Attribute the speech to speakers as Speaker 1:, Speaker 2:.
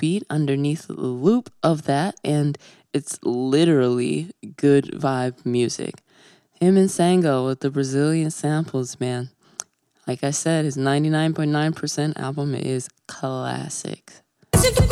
Speaker 1: beat underneath the loop of that, and it's literally good vibe music. Him and Sango with the Brazilian samples, man. Like I said, his 99.9% album is classic.